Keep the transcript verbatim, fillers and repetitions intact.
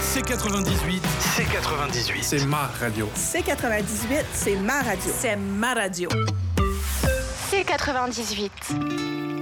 C quatre-vingt-dix-huit. C quatre-vingt-dix-huit. C'est ma radio. C quatre-vingt-dix-huit, c'est ma radio. C'est ma radio. C quatre-vingt-dix-huit.